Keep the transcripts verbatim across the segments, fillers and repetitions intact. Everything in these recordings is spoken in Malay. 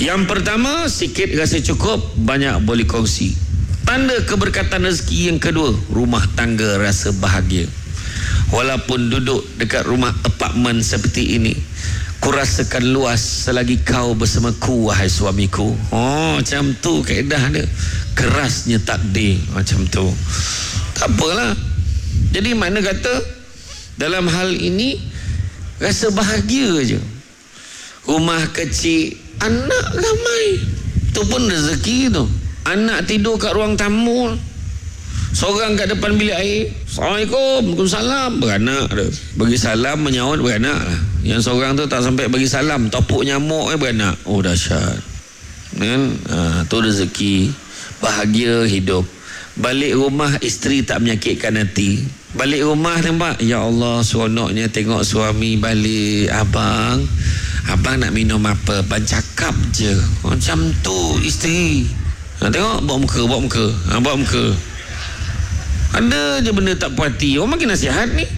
Yang pertama, sikit rasa cukup, banyak boleh kongsi. Tanda keberkatan rezeki yang kedua, rumah tangga rasa bahagia. Walaupun duduk dekat rumah apartmen seperti ini, ku rasakan luas selagi kau bersamaku, wahai suamiku. Oh, macam tu kaedah dia. Kerasnya takdir, macam tu. Tak apalah. Jadi makna kata, dalam hal ini rasa bahagia je. Rumah kecil, anak ramai, tu pun rezeki tu. Anak tidur kat ruang tamu, seorang kat depan bilik air, Assalamualaikum, Waalaikumsalam, beranak dia. Bagi salam, menyahut, beranak lah. Yang seorang tu tak sampai bagi salam, topuk nyamuk eh, beranak. Oh, dahsyat kan? Ha, tu rezeki. Bahagia hidup. Balik rumah, isteri tak menyakitkan hati. Balik rumah nampak, ya Allah, seronoknya tengok suami balik. Abang, abang nak minum apa? Abang cakap je. Macam tu isteri. Ha, tengok, bawa muka, bawa muka. Ha, bawa muka. Ada je benda tak puas hati. Orang makin nasihat ni.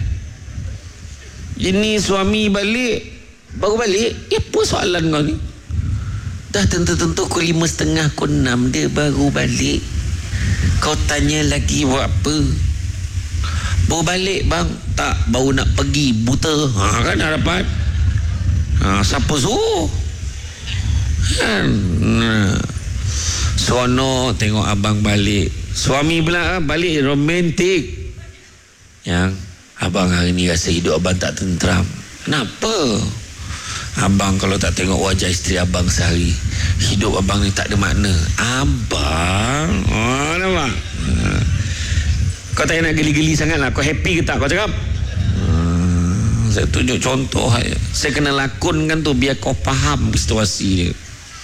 Ini suami balik, baru balik, ya apa soalan kau ni? Dah tentu-tentu pukul lima setengah, pukul enam dia baru balik. Kau tanya lagi buat apa? Baru balik bang. Tak, baru nak pergi buta. Ha, kan harapan. Ha, siapa suruh? Kan? Nah. Seronok tengok abang balik. Suami pula balik romantik. Yang abang hari ni rasa hidup abang tak tenteram. Kenapa? Abang kalau tak tengok wajah isteri abang sehari, hidup abang ni tak ada makna. Abang, oh nampak? Ha. Kau tak nak geli-geli sangat lah. Kau happy ke tak? Kau cakap? Ha. Saya tunjuk contoh. Saya kena lakonkan tu biar kau faham situasi dia.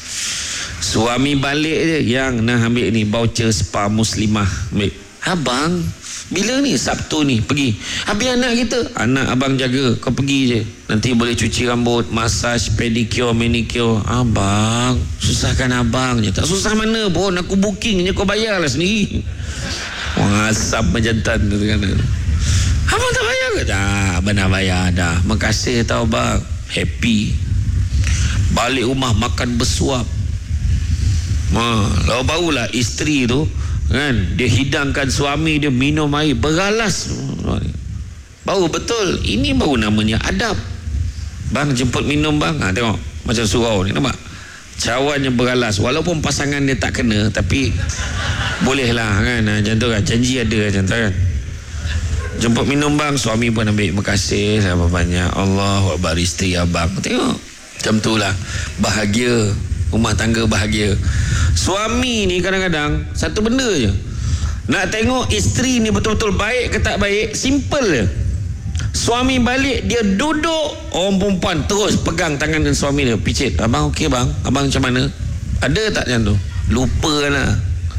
Suami balik je, yang nak ambil ni voucher spa Muslimah. Ambil. Abang, bila ni Sabtu ni pergi? Habis anak kita, anak abang jaga. Kau pergi je, nanti boleh cuci rambut, massage, pedicure, manicure. Abang, susahkan abang je. Tak susah mana pun, aku booking je, kau bayar lah sendiri. Wah, asap menjantan tu kan. Abang tak bayar ke? Tak, abang nak bayar dah. Makasih tau bang. Happy. Balik rumah makan bersuap. Ha, lalu barulah isteri tu kan, dia hidangkan suami dia minum air beralas. Baru betul, ini baru namanya adab. Bang jemput minum bang. Ha, tengok macam surau ni, nampak cawannya beralas. Walaupun pasangan dia tak kena, tapi bolehlah kan, macam tu kan, janji ada macam tu kan. Jemput minum bang, suami pun ambil. Makasih sama banyak. Allahu Akbar, isteri abang. Tengok macam tu lah. Bahagia rumah tangga, bahagia. Suami ni kadang-kadang satu benda je, nak tengok isteri ni betul-betul baik ke tak baik, simple je. Suami balik, dia duduk, orang perempuan terus pegang tangan dan suami dia, picit. Abang okey bang? Abang macam mana? Ada tak macam tu? Lupa lah.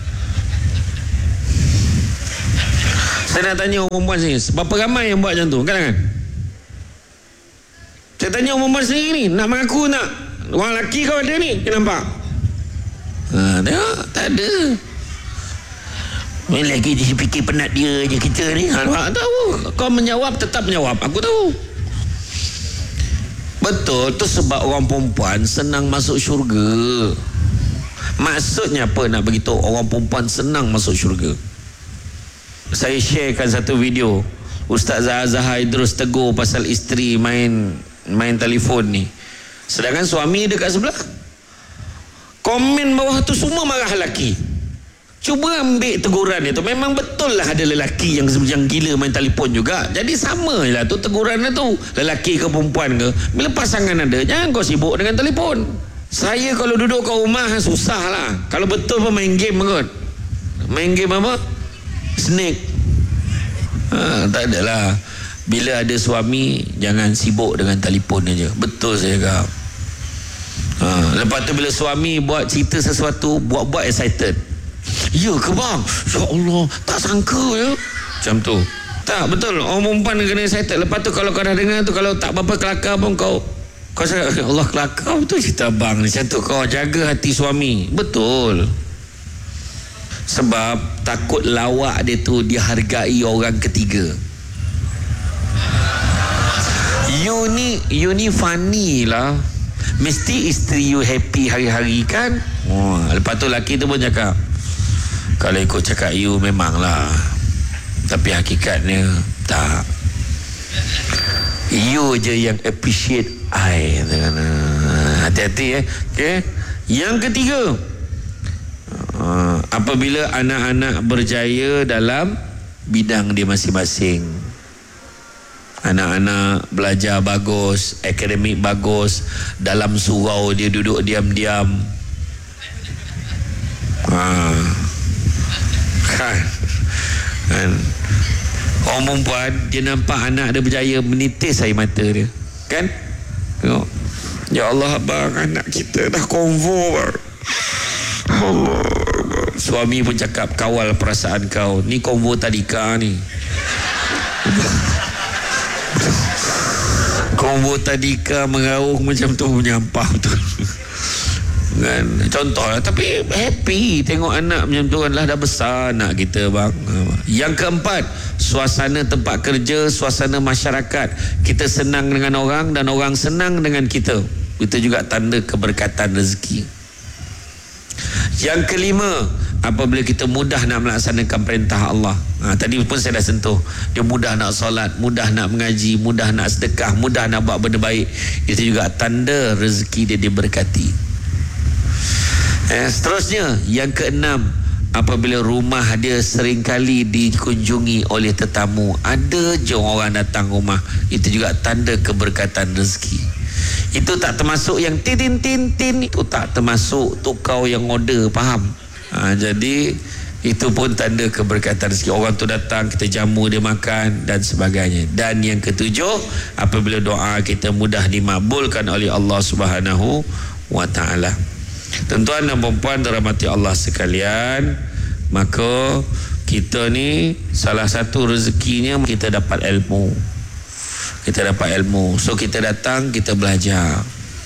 Saya nak tanya orang perempuan sini, berapa ramai yang buat macam tu? Kan kan? Saya tanya orang perempuan sendiri ni, nak mengaku nak? Orang lelaki kau ada ni, kau nampak? Ha, tengok, tak ada. Lagi dia fikir penat dia je kita ni. Ha, tak tahu. Kau menjawab, tetap menjawab. Aku tahu. Betul, tu sebab orang perempuan senang masuk syurga. Maksudnya apa nak beritahu orang perempuan senang masuk syurga? Saya sharekan satu video. Ustaz Zahar Idrus tegur pasal isteri main main telefon ni. Sedangkan suami dekat sebelah. Komen bawah tu semua marah lelaki. Cuba ambil teguran itu. Memang betul lah ada lelaki yang yang gila main telefon juga. Jadi sama lah tu teguran tu. Lelaki ke perempuan ke, bila pasangan ada, jangan kau sibuk dengan telefon. Saya kalau duduk kat rumah susah lah. Kalau betul pun main game kot. Main game apa? Snake. Ha, tak adalah. Bila ada suami, jangan sibuk dengan telefon aja. Betul saya cakap. Ha, lepas tu bila suami buat cerita sesuatu, buat-buat excited. Ya ke bang? Ya Allah, tak sangka ya. Macam tu. Tak, betul. Orang perempuan kena excited. Lepas tu kalau kau dah dengar tu, kalau tak apa-apa kelakar pun kau kau cakap, Allah kelakar betul cerita bang ni. Macam tu kau jaga hati suami. Betul. Sebab takut lawak dia tu dihargai orang ketiga. You ni, you ni funny lah. Mesti isteri you happy hari-hari kan. Oh, lepas tu laki tu pun cakap, kalau ikut cakap you memanglah, tapi hakikatnya tak. You je yang appreciate I. Hati-hati eh. Okay. Yang ketiga, uh, apabila anak-anak berjaya dalam bidang dia masing-masing. Anak-anak belajar bagus, akademik bagus, dalam surau dia duduk diam-diam. Ha. Kan. Kan. Orang perempuan, dia nampak anak dia berjaya, menitis air mata dia. Kan? Tengok. Ya Allah, abang, anak kita dah konvo, bang. Allah. Suami pun cakap, kawal perasaan kau. Ni konvo tadika ni. Konvo tadika mengaruh macam tu, menyampah betul. Kan? Contoh, tapi happy tengok anak macam tu kan, lah dah besar anak kita, bang. Yang keempat, suasana tempat kerja, suasana masyarakat, kita senang dengan orang dan orang senang dengan kita, itu juga tanda keberkatan rezeki. Yang kelima, apabila kita mudah nak melaksanakan perintah Allah. Ha, tadi pun saya dah sentuh, dia mudah nak solat, mudah nak mengaji, mudah nak sedekah, mudah nak buat benda baik, itu juga tanda rezeki dia diberkati. Eh, seterusnya, yang keenam, apabila rumah dia seringkali dikunjungi oleh tetamu, ada je orang datang rumah, itu juga tanda keberkatan rezeki. Itu tak termasuk yang tin tin tin, itu tak termasuk tu kau yang order, faham? Ha, jadi itu pun tanda keberkatan rezeki. Orang tu datang, kita jamu dia makan dan sebagainya. Dan yang ketujuh, apabila doa kita mudah dimakbulkan oleh Allah Subhanahu wa taala. Tuan-tuan dan puan-puan dirahmati Allah sekalian, maka kita ni salah satu rezekinya kita dapat ilmu. Kita dapat ilmu. So kita datang, kita belajar.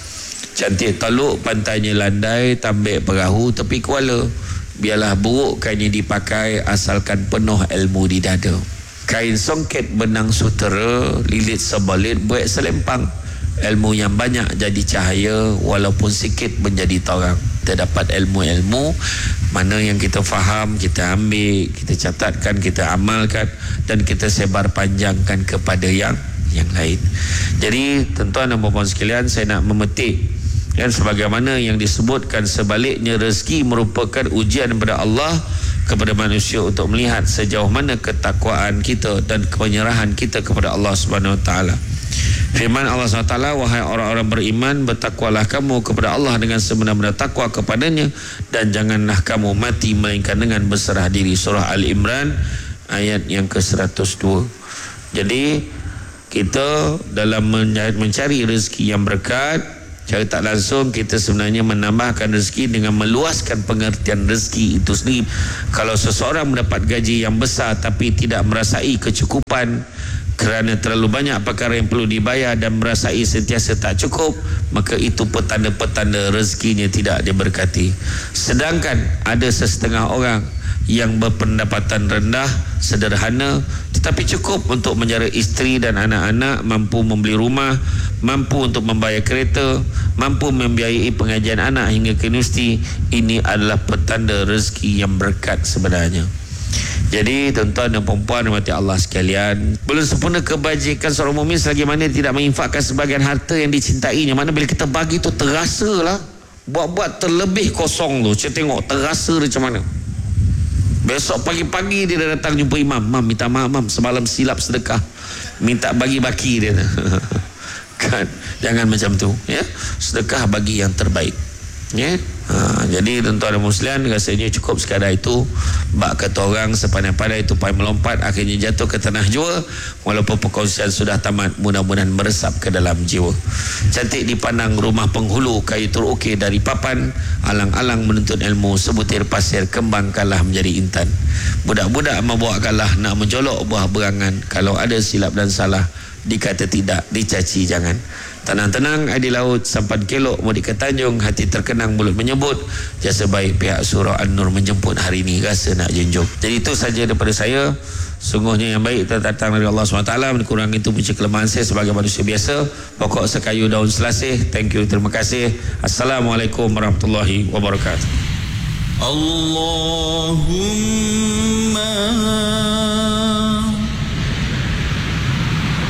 Cantik Taluk, pantainya landai, tambik perahu tepi kuala. Biarlah buruk kainnya dipakai, asalkan penuh ilmu di dada. Kain songket benang sutera, lilit sebalit buat selempang. Ilmu yang banyak jadi cahaya, walaupun sikit menjadi terang. Kita dapat ilmu-ilmu, mana yang kita faham, kita ambil, kita catatkan, kita amalkan, dan kita sebar panjangkan kepada yang yang lain. Jadi tuan-tuan dan puan-puan sekalian, saya nak memetik, dan sebagaimana yang disebutkan, sebaliknya rezeki merupakan ujian daripada Allah kepada manusia untuk melihat sejauh mana ketakwaan kita dan penyerahan kita kepada Allah Subhanahu Wa Taala. Firman Allah subhanahu wa taala, wahai orang-orang beriman, bertakwalah kamu kepada Allah dengan sebenar-benar takwa kepadanya, dan janganlah kamu mati melainkan dengan berserah diri. Surah Al-Imran ayat yang ke seratus dua. Jadi kita dalam mencari rezeki yang berkat, cara tak langsung kita sebenarnya menambahkan rezeki dengan meluaskan pengertian rezeki itu sendiri. Kalau seseorang mendapat gaji yang besar tapi tidak merasai kecukupan kerana terlalu banyak perkara yang perlu dibayar dan merasai sentiasa tak cukup, maka itu petanda-petanda rezekinya tidak diberkati. Sedangkan ada sesetengah orang yang berpendapatan rendah, sederhana, tetapi cukup untuk menjara isteri dan anak-anak, mampu membeli rumah, mampu untuk membayar kereta, mampu membiayai pengajian anak hingga ke universiti. Ini adalah petanda rezeki yang berkat sebenarnya. Jadi tuan-tuan dan puan-puan rahmati Allah sekalian, belum sempurna kebajikan seorang mukmin selagi mana tidak menginfakkan sebagian harta yang dicintainya. Mana bila kita bagi tu terasa lah, buat-buat terlebih kosong tu, saya tengok terasa dia macam mana. Besok pagi-pagi dia dah datang jumpa imam, mam minta maaf mam, semalam silap sedekah, minta bagi baki dia. Kan, jangan macam tu ya. Sedekah bagi yang terbaik ya. Ha, jadi tuan-tuan dan muslimin, rasanya cukup sekadar itu. Bak kata orang, sepandai-pandai tupai melompat akhirnya jatuh ke tanah jua. Walaupun perkongsian sudah tamat, mudah-mudahan meresap ke dalam jiwa. Cantik dipandang rumah penghulu, kayu terukir dari papan, alang-alang menuntut ilmu, sebutir pasir kembangkanlah menjadi intan. Budak-budak membawa kalah nak menjolok buah berangan. Kalau ada silap dan salah, dikata tidak, dicaci jangan. Tenang-tenang air di laut, sampan kelok mudik ke Tanjung, hati terkenang mulut menyebut, jasa baik pihak surah An-Nur menjemput hari ini, rasa nak junjung. Jadi itu saja daripada saya. Sungguhnya yang baik datang dari Allah subhanahu wa taala. Kurang itu puji kelemahan saya sebagai manusia biasa. Pokok sekayu daun selasih. Thank you, terima kasih. Assalamualaikum warahmatullahi wabarakatuh. Allahumma